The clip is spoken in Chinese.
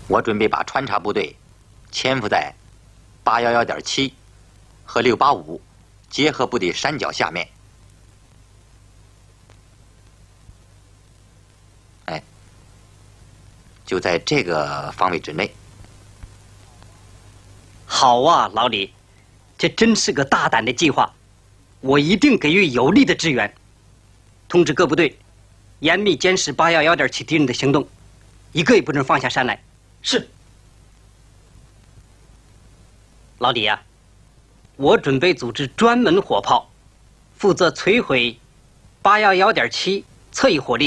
我准备把穿插部队潜伏在811.7和685结合部的山脚下面。哎，就在这个方位之内。 好啊，老李，这真是个大胆的计划，我一定给予有力的支援。通知各部队，严密监视811.7敌人的行动，一个也不能放下山来。是。老李呀，我准备组织专门火炮，负责摧毁811.7侧翼火力。